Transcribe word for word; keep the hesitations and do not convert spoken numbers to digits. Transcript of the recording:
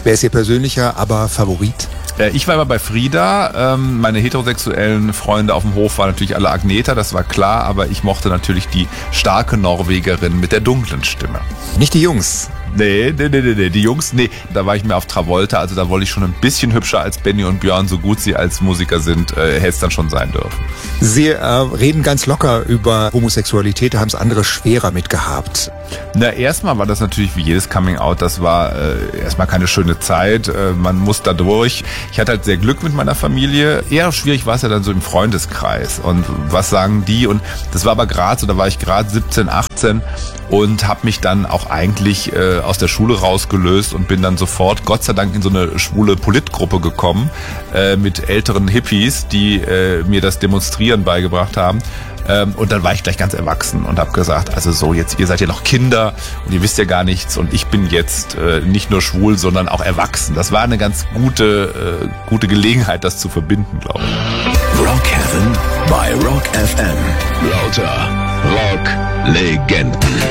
Wer ist Ihr persönlicher, aber Favorit? Ich war immer bei Frida. Meine heterosexuellen Freunde auf dem Hof waren natürlich alle Agneta, das war klar, aber ich mochte natürlich die starke Norwegerin mit der dunklen Stimme. Nicht die Jungs. Nee, nee, nee, nee, die Jungs, nee, da war ich mehr auf Travolta, also da wollte ich schon ein bisschen hübscher als Benny und Björn, so gut sie als Musiker sind, äh, hätte es dann schon sein dürfen. Sie äh, reden ganz locker über Homosexualität, da haben es andere schwerer mitgehabt. Na, erstmal war das natürlich wie jedes Coming-out, das war äh, erstmal keine schöne Zeit, äh, man muss da durch. Ich hatte halt sehr Glück mit meiner Familie, eher schwierig war es ja dann so im Freundeskreis und was sagen die, und das war aber gerade so, da war ich gerade siebzehn, achtzehn und habe mich dann auch eigentlich äh, aus der Schule rausgelöst und bin dann sofort, Gott sei Dank, in so eine schwule Politgruppe gekommen äh, mit älteren Hippies, die äh, mir das Demonstrieren beigebracht haben. Ähm, und dann war ich gleich ganz erwachsen und habe gesagt, also so jetzt, ihr seid ja noch Kinder und ihr wisst ja gar nichts und ich bin jetzt äh, nicht nur schwul, sondern auch erwachsen. Das war eine ganz gute, äh, gute Gelegenheit, das zu verbinden, glaube ich. Rock Heaven bei Rock F M. Lauter Rock-Legenden.